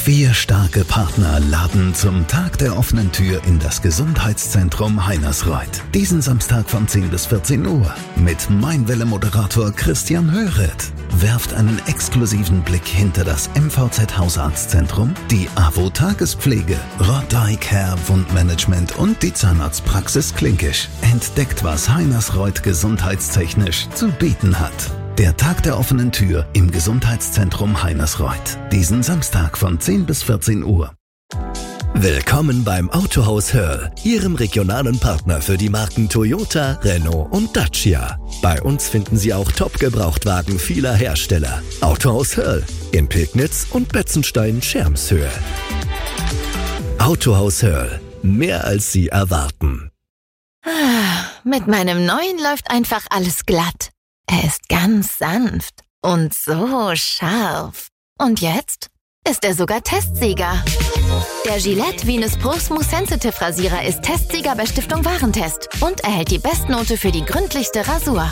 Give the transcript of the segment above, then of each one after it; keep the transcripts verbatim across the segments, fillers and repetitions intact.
Vier starke Partner laden zum Tag der offenen Tür in das Gesundheitszentrum Heinersreuth. Diesen Samstag von zehn bis vierzehn Uhr mit Mainwelle-Moderator Christian Höret. Werft einen exklusiven Blick hinter das M V Z-Hausarztzentrum, die A W O-Tagespflege, Rod-Eye Care Wundmanagement und die Zahnarztpraxis Klinkisch. Entdeckt, was Heinersreuth gesundheitstechnisch zu bieten hat. Der Tag der offenen Tür im Gesundheitszentrum Heinersreuth. Diesen Samstag von zehn bis vierzehn Uhr. Willkommen beim Autohaus Hörl, Ihrem regionalen Partner für die Marken Toyota, Renault und Dacia. Bei uns finden Sie auch Top-Gebrauchtwagen vieler Hersteller. Autohaus Hörl in Pilgnitz und Betzenstein-Schermshöhe. Autohaus Hörl, mehr als Sie erwarten. Ah, mit meinem neuen läuft einfach alles glatt. Er ist ganz sanft und so scharf. Und jetzt ist er sogar Testsieger. Der Gillette Venus Pro Smooth Sensitive Rasierer ist Testsieger bei Stiftung Warentest und erhält die Bestnote für die gründlichste Rasur.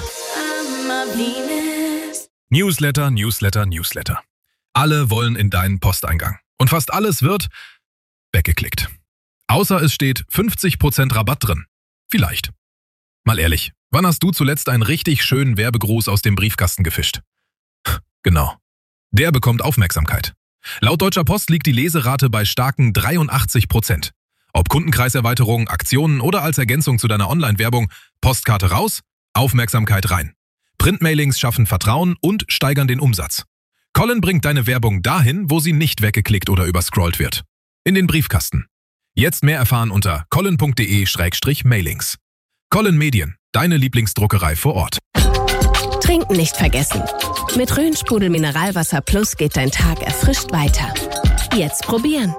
Newsletter, Newsletter, Newsletter. Alle wollen in deinen Posteingang. Und fast alles wird weggeklickt. Außer es steht fünfzig Prozent Rabatt drin. Vielleicht. Mal ehrlich, wann hast du zuletzt einen richtig schönen Werbegruß aus dem Briefkasten gefischt? Genau. Der bekommt Aufmerksamkeit. Laut Deutscher Post liegt die Leserate bei starken dreiundachtzig Prozent. Ob Kundenkreiserweiterung, Aktionen oder als Ergänzung zu deiner Online-Werbung, Postkarte raus, Aufmerksamkeit rein. Printmailings schaffen Vertrauen und steigern den Umsatz. Colin bringt deine Werbung dahin, wo sie nicht weggeklickt oder überscrollt wird. In den Briefkasten. Jetzt mehr erfahren unter colin punkt de Schrägstrich mailings. Colin Medien, deine Lieblingsdruckerei vor Ort. Trinken nicht vergessen. Mit Rhön-Sprudel Mineralwasser Plus geht dein Tag erfrischt weiter. Jetzt probieren.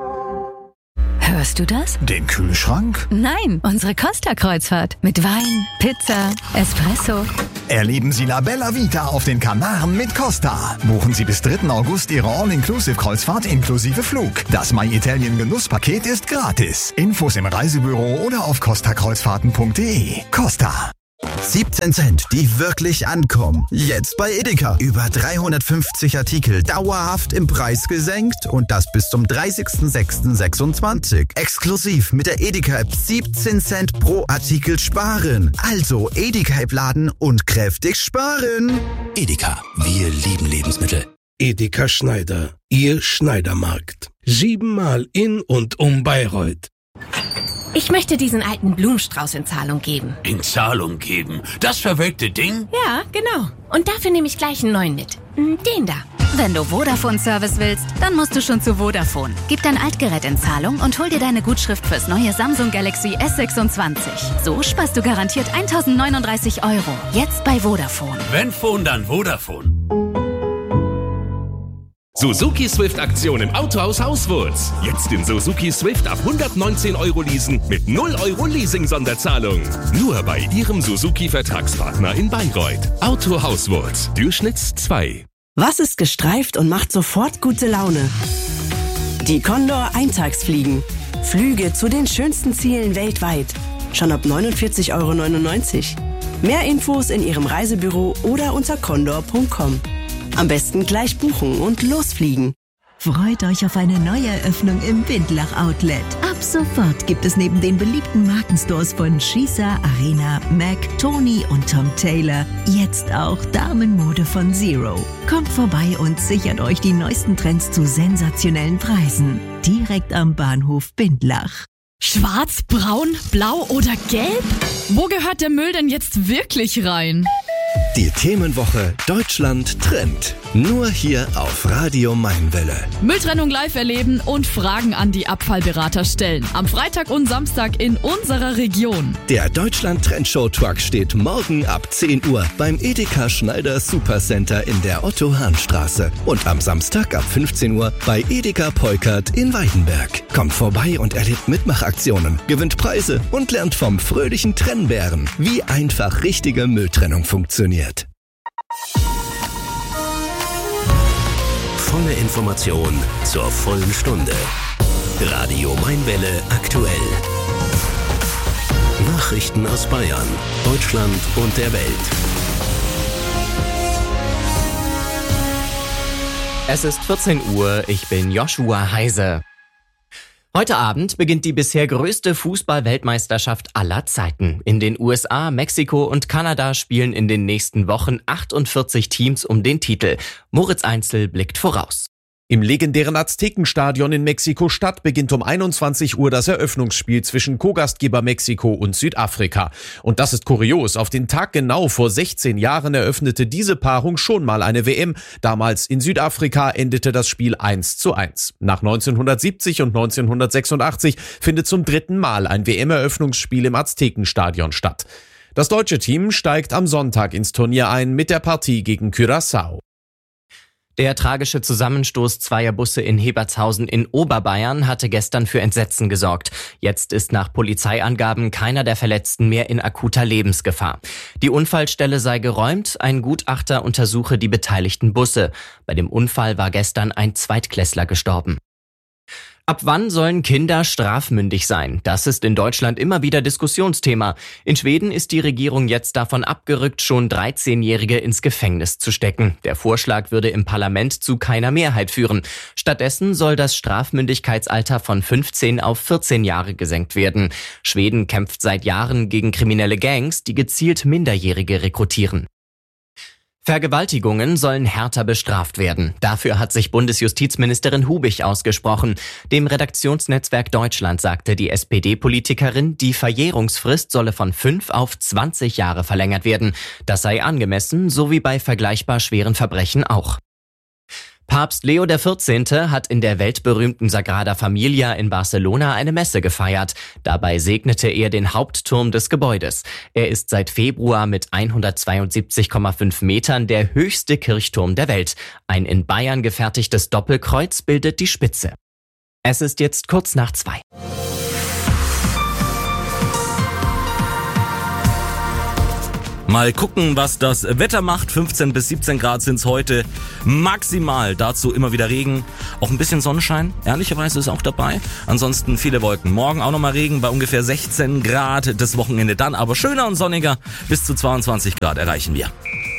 Hörst du das? Den Kühlschrank? Nein, unsere Costa-Kreuzfahrt. Mit Wein, Pizza, Espresso. Erleben Sie La Bella Vita auf den Kanaren mit Costa. Buchen Sie bis dritten August Ihre All-Inclusive-Kreuzfahrt inklusive Flug. Das My Italien Genusspaket ist gratis. Infos im Reisebüro oder auf costa kreuzfahrten punkt de. Costa. siebzehn Cent, die wirklich ankommen. Jetzt bei Edeka. Über dreihundertfünfzig Artikel dauerhaft im Preis gesenkt und das bis zum dreißigsten sechsten sechsundzwanzig. Exklusiv mit der Edeka-App siebzehn Cent pro Artikel sparen. Also Edeka-App laden und kräftig sparen. Edeka, wir lieben Lebensmittel. Edeka Schneider, Ihr Schneidermarkt. Siebenmal in und um Bayreuth. Ich möchte diesen alten Blumenstrauß in Zahlung geben. In Zahlung geben? Das verwelkte Ding? Ja, genau. Und dafür nehme ich gleich einen neuen mit. Den da. Wenn du Vodafone-Service willst, dann musst du schon zu Vodafone. Gib dein Altgerät in Zahlung und hol dir deine Gutschrift fürs neue Samsung Galaxy S sechsundzwanzig. So sparst du garantiert eintausendneununddreißig Euro. Jetzt bei Vodafone. Wenn Phone, dann Vodafone. Suzuki Swift Aktion im Autohaus Hauswurz. Jetzt den Suzuki Swift ab hundertneunzehn Euro leasen mit null Euro Leasing-Sonderzahlung. Nur bei Ihrem Suzuki-Vertragspartner in Bayreuth. Auto Hauswurz. Durchschnitts zwei. Was ist gestreift und macht sofort gute Laune? Die Condor Eintagsfliegen. Flüge zu den schönsten Zielen weltweit. Schon ab neunundvierzig Euro neunundneunzig. Mehr Infos in Ihrem Reisebüro oder unter condor punkt com. Am besten gleich buchen und losfliegen. Freut euch auf eine neue Eröffnung im Bindlach Outlet. Ab sofort gibt es neben den beliebten Markenstores von Schießer, Arena, Mac, Tony und Tom Taylor jetzt auch Damenmode von Zero. Kommt vorbei und sichert euch die neuesten Trends zu sensationellen Preisen. Direkt am Bahnhof Bindlach. Schwarz, braun, blau oder gelb? Wo gehört der Müll denn jetzt wirklich rein? Die Themenwoche Deutschland trennt. Nur hier auf Radio Mainwelle. Mülltrennung live erleben und Fragen an die Abfallberater stellen. Am Freitag und Samstag in unserer Region. Der Deutschland Trend Show Truck steht morgen ab zehn Uhr beim Edeka Schneider Supercenter in der Otto-Hahn-Straße. Und am Samstag ab fünfzehn Uhr bei Edeka Peukert in Weidenberg. Kommt vorbei und erlebt Mitmachaktionen, gewinnt Preise und lernt vom fröhlichen Trennbären, wie einfach richtige Mülltrennung funktioniert. Volle Information zur vollen Stunde. Radio Mainwelle aktuell. Nachrichten aus Bayern, Deutschland und der Welt. Es ist vierzehn Uhr, ich bin Joshua Heise. Heute Abend beginnt die bisher größte Fußball-Weltmeisterschaft aller Zeiten. In den U S A, Mexiko und Kanada spielen in den nächsten Wochen achtundvierzig Teams um den Titel. Moritz Einzel blickt voraus. Im legendären Aztekenstadion in Mexiko-Stadt beginnt um einundzwanzig Uhr das Eröffnungsspiel zwischen Co-Gastgeber Mexiko und Südafrika. Und das ist kurios. Auf den Tag genau vor sechzehn Jahren eröffnete diese Paarung schon mal eine W M. Damals in Südafrika endete das Spiel eins zu eins. Nach neunzehnhundertsiebzig und neunzehnhundertsechsundachtzig findet zum dritten Mal ein W M-Eröffnungsspiel im Aztekenstadion statt. Das deutsche Team steigt am Sonntag ins Turnier ein mit der Partie gegen Curaçao. Der tragische Zusammenstoß zweier Busse in Hebertshausen in Oberbayern hatte gestern für Entsetzen gesorgt. Jetzt ist nach Polizeiangaben keiner der Verletzten mehr in akuter Lebensgefahr. Die Unfallstelle sei geräumt, ein Gutachter untersuche die beteiligten Busse. Bei dem Unfall war gestern ein Zweitklässler gestorben. Ab wann sollen Kinder strafmündig sein? Das ist in Deutschland immer wieder Diskussionsthema. In Schweden ist die Regierung jetzt davon abgerückt, schon dreizehnjährige ins Gefängnis zu stecken. Der Vorschlag würde im Parlament zu keiner Mehrheit führen. Stattdessen soll das Strafmündigkeitsalter von fünfzehn auf vierzehn Jahre gesenkt werden. Schweden kämpft seit Jahren gegen kriminelle Gangs, die gezielt Minderjährige rekrutieren. Vergewaltigungen sollen härter bestraft werden. Dafür hat sich Bundesjustizministerin Hubich ausgesprochen. Dem Redaktionsnetzwerk Deutschland sagte die S P D-Politikerin, die Verjährungsfrist solle von fünf auf zwanzig Jahre verlängert werden. Das sei angemessen, so wie bei vergleichbar schweren Verbrechen auch. Papst Leo der vierzehnte hat in der weltberühmten Sagrada Familia in Barcelona eine Messe gefeiert. Dabei segnete er den Hauptturm des Gebäudes. Er ist seit Februar mit hundertzweiundsiebzig Komma fünf Metern der höchste Kirchturm der Welt. Ein in Bayern gefertigtes Doppelkreuz bildet die Spitze. Es ist jetzt kurz nach zwei. Mal gucken, was das Wetter macht. fünfzehn bis siebzehn Grad sind's heute. Maximal dazu immer wieder Regen. Auch ein bisschen Sonnenschein. Ehrlicherweise ist auch dabei. Ansonsten viele Wolken. Morgen auch nochmal Regen bei ungefähr sechzehn Grad. Das Wochenende dann aber schöner und sonniger. Bis zu zweiundzwanzig Grad erreichen wir.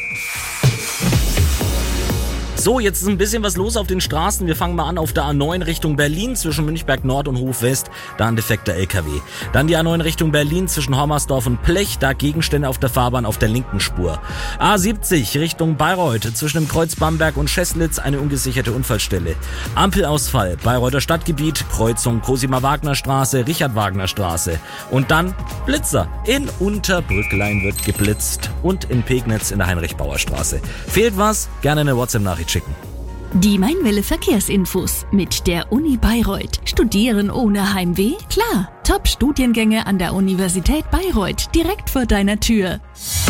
So, jetzt ist ein bisschen was los auf den Straßen. Wir fangen mal an auf der A neun Richtung Berlin zwischen Münchberg Nord und Hof West. Da ein defekter L K W. Dann die A neun Richtung Berlin zwischen Hommersdorf und Plech. Da Gegenstände auf der Fahrbahn auf der linken Spur. A siebzig Richtung Bayreuth zwischen dem Kreuz Bamberg und Scheßlitz eine ungesicherte Unfallstelle. Ampelausfall Bayreuther Stadtgebiet, Kreuzung Cosima-Wagner-Straße, Richard-Wagner-Straße. Und dann Blitzer. In Unterbrücklein wird geblitzt und in Pegnitz in der Heinrich-Bauer-Straße. Fehlt was? Gerne eine WhatsApp-Nachricht schicken. Die Mainwelle Verkehrsinfos mit der Uni Bayreuth. Studieren ohne Heimweh? Klar. Top-Studiengänge an der Universität Bayreuth. Direkt vor deiner Tür.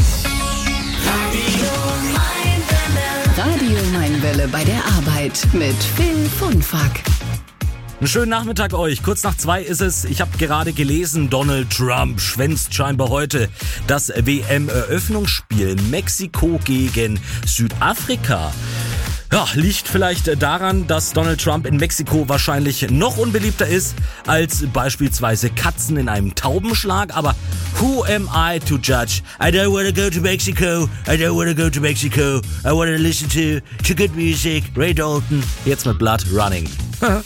Radio Mainwelle bei der Arbeit mit Phil Funfack. Einen schönen Nachmittag euch. Kurz nach zwei ist es. Ich habe gerade gelesen, Donald Trump schwänzt scheinbar heute das W M-Eröffnungsspiel Mexiko gegen Südafrika. Ja, liegt vielleicht daran, dass Donald Trump in Mexiko wahrscheinlich noch unbeliebter ist als beispielsweise Katzen in einem Taubenschlag. Aber who am I to judge? I don't want to go to Mexico. I don't want to go to Mexico. I want to listen to, to good music. Ray Dalton. Jetzt mit Blood Running.